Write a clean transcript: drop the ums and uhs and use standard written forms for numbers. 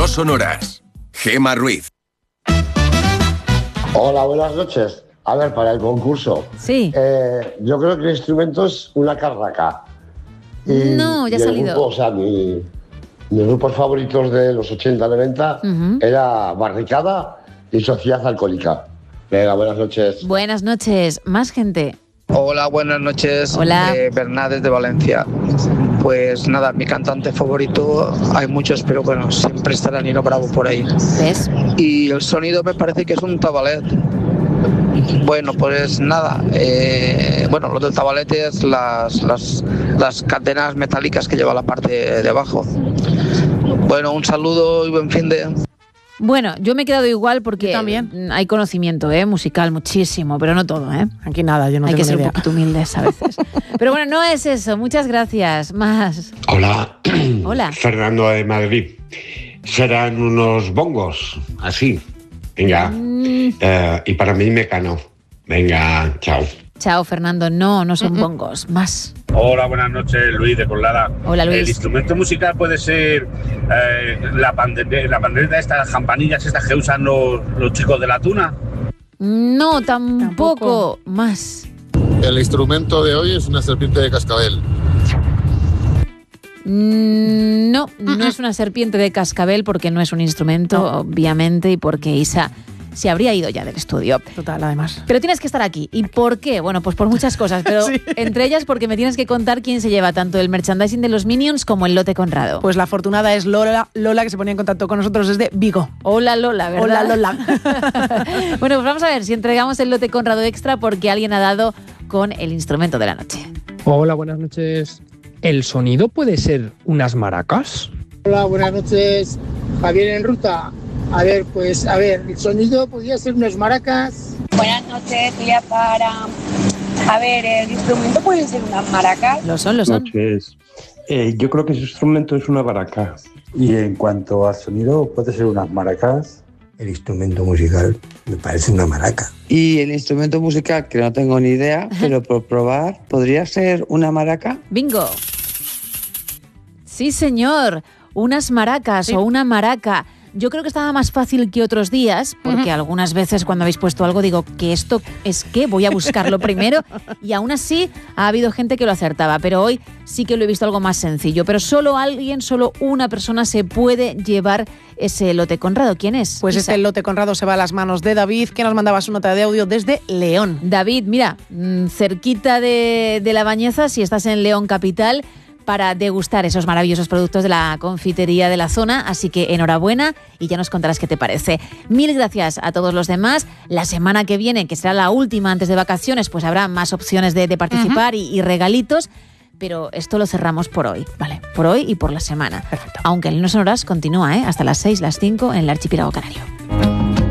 No sonoras. Gema Ruiz. Hola, buenas noches. A ver, para el concurso. Sí. Yo creo que el instrumento es una carraca. No, ya ha salido. Grupo, o sea, mis grupos favoritos de los 80-90 era Barricada y Sociedad Alcohólica. Venga, buenas noches. Buenas noches. Más gente. Hola, buenas noches. Hola. Bernat de Valencia. Pues nada, mi cantante favorito, hay muchos, pero bueno, siempre estará Nino Bravo por ahí. ¿Ves? Y el sonido me parece que es un tabalet. Bueno, pues nada, lo del tabalet es las cadenas metálicas que lleva la parte de abajo. Bueno, un saludo y buen fin de... Bueno, yo me he quedado igual porque también. Hay conocimiento musical muchísimo, pero no todo. Aquí nada, yo no Hay tengo que ser ni idea. un poquito humildes a veces. Pero bueno, no es eso. Muchas gracias. Más. Hola. Hola. Fernando de Madrid. Serán unos bongos, así. Venga. Y para mí Mecano. Venga, chao. Chao, Fernando. No son bongos. Más. Hola, buenas noches, Luis de Colada. Hola, Luis. El instrumento musical puede ser la pandereta, estas campanillas estas que usan los chicos de la tuna. No, tampoco. Más. El instrumento de hoy es una serpiente de cascabel. No es una serpiente de cascabel porque no es un instrumento, obviamente, y porque Isa se habría ido ya del estudio. Total, además. Pero tienes que estar aquí. ¿Y por qué? Bueno, pues por muchas cosas, pero Sí. entre ellas porque me tienes que contar quién se lleva tanto el merchandising de los Minions como el lote Conrado. Pues la afortunada es Lola, que se ponía en contacto con nosotros desde Vigo. Hola Lola, ¿verdad? Hola Lola. Bueno, pues vamos a ver si entregamos el lote Conrado extra porque alguien ha dado con el instrumento de la noche. Hola, buenas noches. ¿El sonido puede ser unas maracas? Hola, buenas noches. Javier en ruta. El sonido podría ser unas maracas. Buenas noches, Julia para... el instrumento puede ser unas maracas. Lo son. Noches. Yo creo que ese instrumento es una maraca. Y en cuanto al sonido, puede ser unas maracas. El instrumento musical me parece una maraca. Y el instrumento musical, que no tengo ni idea, pero por probar, ¿podría ser una maraca? Bingo. Sí, señor. Unas maracas o una maraca. Yo creo que estaba más fácil que otros días, porque algunas veces cuando habéis puesto algo digo que esto es que voy a buscarlo primero y aún así ha habido gente que lo acertaba, pero hoy sí que lo he visto algo más sencillo. Pero solo una persona se puede llevar ese lote Conrado. ¿Quién es? Pues Isa. este lote Conrado se va a las manos de David, que nos mandaba su nota de audio desde León. David, mira, cerquita de La Bañeza, si estás en León capital, para degustar esos maravillosos productos de la confitería de la zona, así que enhorabuena y ya nos contarás qué te parece. Mil gracias a todos los demás. La semana que viene, que será la última antes de vacaciones, pues habrá más opciones de participar y regalitos, pero esto lo cerramos por hoy, ¿vale? Por hoy y por la semana. Perfecto. Aunque el No Sonoras continúa, hasta las 6, las 5 en el Archipiélago Canario.